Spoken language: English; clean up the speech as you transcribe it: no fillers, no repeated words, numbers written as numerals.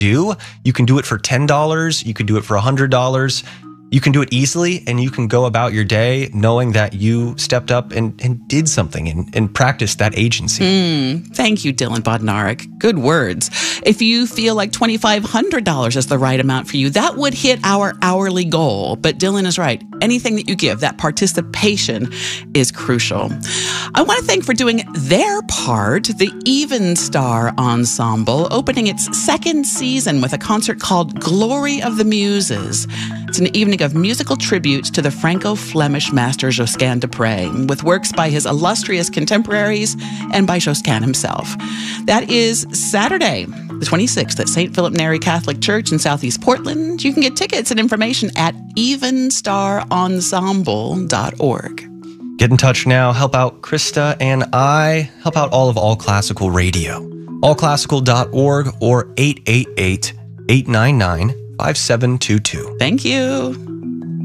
do. You can do it for $10. You can do it for $100. You can do it easily, and you can go about your day knowing that you stepped up and did something and practiced that agency. Thank you, Dylan Bodnarik. Good words. If you feel like $2,500 is the right amount for you, that would hit our hourly goal. But Dylan is right. Anything that you give, that participation is crucial. I want to thank for doing their part, the Even Star Ensemble, opening its second season with a concert called Glory of the Muses. It's an evening of musical tributes to the Franco-Flemish master Josquin des Prez, with works by his illustrious contemporaries and by Josquin himself. That is Saturday, the 26th at St. Philip Neri Catholic Church in Southeast Portland. You can get tickets and information at evenstarensemble.org. Get in touch now. Help out Krista and I. Help out all of All Classical Radio. allclassical.org or 888-899-5722. Thank you.